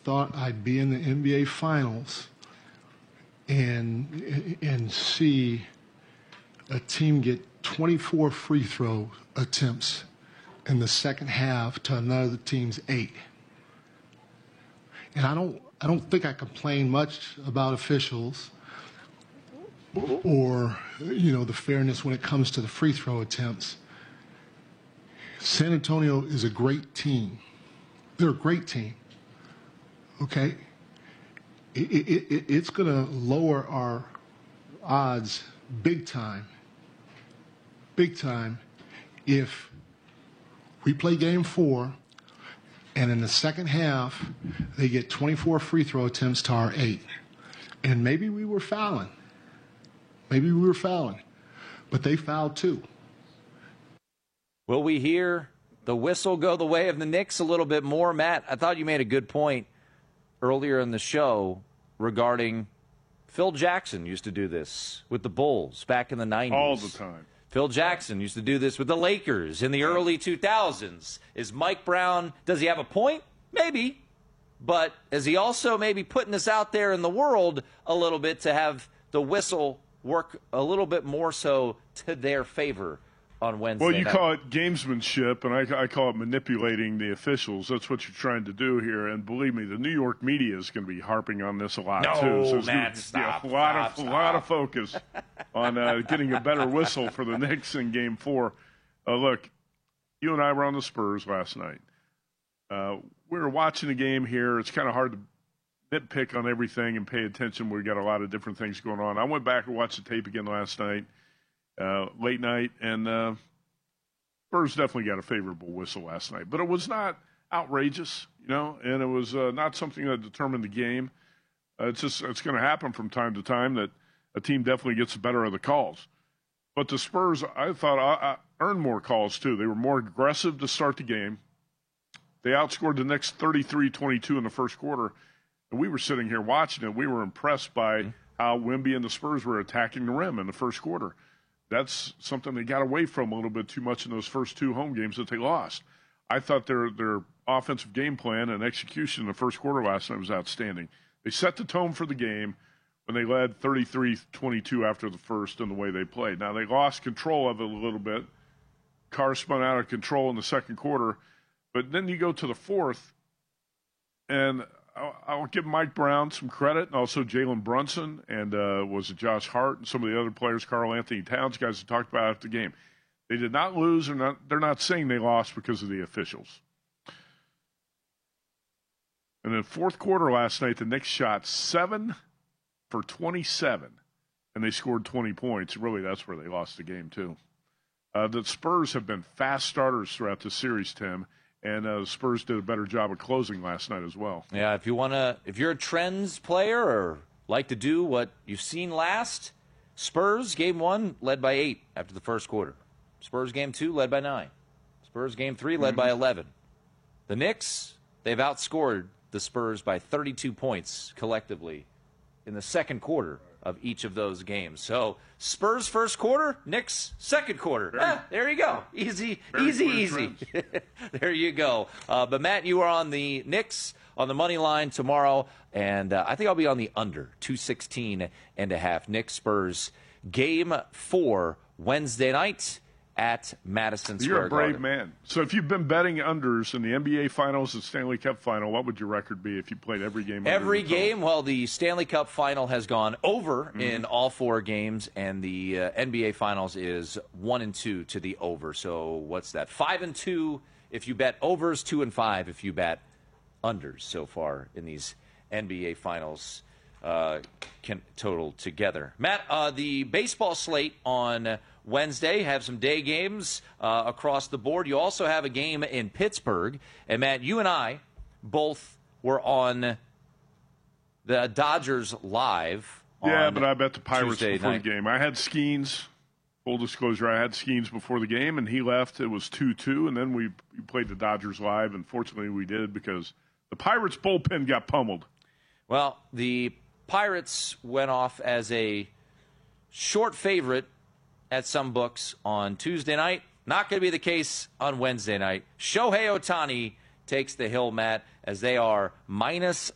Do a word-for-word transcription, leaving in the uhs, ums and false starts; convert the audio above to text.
thought I'd be in the N B A Finals and and see a team get twenty-four free throw attempts in the second half to another team's eight. And I don't I don't think I complain much about officials or, you know, the fairness when it comes to the free throw attempts. San Antonio is a great team. They're a great team. Okay? It, it, it, it's going to lower our odds big time, big time, if we play game four and in the second half they get twenty-four free throw attempts to our eight. And maybe we were fouling. Maybe we were fouling. But they fouled too. Will we hear the whistle go the way of the Knicks a little bit more? Matt, I thought you made a good point earlier in the show regarding Phil Jackson used to do this with the Bulls back in the nineties. All the time. Phil Jackson used to do this with the Lakers in the early two thousands. Is Mike Brown, does he have a point? Maybe. But is he also maybe putting this out there in the world a little bit to have the whistle work a little bit more so to their favor on Wednesday Well, you night? call it gamesmanship, and I, I call it manipulating the officials. That's what you're trying to do here. And believe me, the New York media is going to be harping on this a lot, no, too. So Matt, there's stop, a lot, stop, of, stop. a lot of focus on uh, getting a better whistle for the Knicks in Game four. Uh, look, you and I were on the Spurs last night. Uh, we were watching the game here. It's kind of hard to nitpick on everything and pay attention. We've got a lot of different things going on. I went back and watched the tape again last night, uh, late night, and uh, Spurs definitely got a favorable whistle last night. But it was not outrageous, you know, and it was uh, not something that determined the game. Uh, it's just it's going to happen from time to time that a team definitely gets the better of the calls. But the Spurs, I thought, I, I earned more calls, too. They were more aggressive to start the game. They outscored the Knicks thirty-three twenty-two in the first quarter. And we were sitting here watching it. We were impressed by how Wemby and the Spurs were attacking the rim in the first quarter. That's something they got away from a little bit too much in those first two home games that they lost. I thought their their offensive game plan and execution in the first quarter last night was outstanding. They set the tone for the game when they led thirty-three twenty-two after the first and the way they played. Now, they lost control of it a little bit. Carr spun out of control in the second quarter. But then you go to the fourth, and I'll, I'll give Mike Brown some credit, and also Jalen Brunson, and uh, was it Josh Hart, and some of the other players, Karl Anthony Towns, guys who talked about after the game. They did not lose, or not, they're not saying they lost because of the officials. And in the fourth quarter last night, the Knicks shot seven for twenty-seven, and they scored twenty points. Really, that's where they lost the game, too. Uh, the Spurs have been fast starters throughout the series, Tim. And uh, the Spurs did a better job of closing last night as well. Yeah, if you want to, if you're a trends player or like to do what you've seen last, Spurs game one led by eight after the first quarter. Spurs game two led by nine. Spurs game three led mm-hmm. by eleven. The Knicks, they've outscored the Spurs by thirty-two points collectively in the second quarter of each of those games. So Spurs first quarter, Knicks second quarter. Very, ah, there you go. Easy, easy, easy. There you go. Uh, but, Matt, you are on the Knicks on the money line tomorrow, and uh, I think I'll be on the under, two sixteen and a half. Knicks Spurs game four Wednesday night at Madison Square You're a brave Garden. man. So if you've been betting unders in the N B A Finals and Stanley Cup Final, what would your record be if you played every game? Every under game? Well, the Stanley Cup Final has gone over mm-hmm. in all four games, and the uh, N B A Finals is one and two to the over. So what's that? Five and two if you bet overs, two and five if you bet unders so far in these N B A Finals uh, can total together. Matt, uh, the baseball slate on Wednesday, have some day games uh, across the board. You also have a game in Pittsburgh. And, Matt, you and I both were on the Dodgers live. Yeah, but I bet the Pirates Tuesday before night. the game. I had Skeens. Full disclosure, I had Skeens before the game, and he left. It was two two, and then we, we played the Dodgers live, and fortunately we did because the Pirates bullpen got pummeled. Well, the Pirates went off as a short favorite at some books on Tuesday night. Not going to be the case on Wednesday night. Shohei Ohtani takes the hill, Matt, as they are minus